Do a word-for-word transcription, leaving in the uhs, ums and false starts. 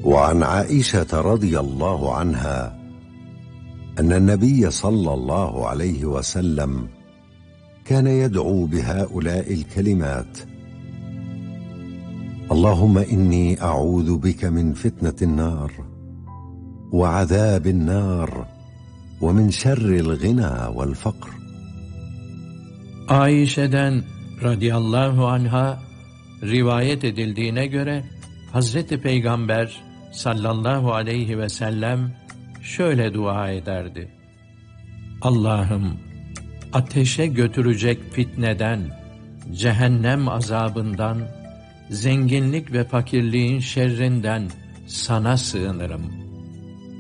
وعن عائشة رضي الله عنها أن النبي صلى الله عليه وسلم كان يدعو بهؤلاء الكلمات: اللهم إني أعوذ بك من فتنة النار وعذاب النار ومن شر الغنى والفقر. Ayşe'den radıyallahu anha rivayet edildiğine göre Hazreti Peygamber sallallahu aleyhi ve sellem şöyle dua ederdi: Allah'ım, ateşe götürecek fitneden, cehennem azabından, zenginlik ve fakirliğin şerrinden sana sığınırım.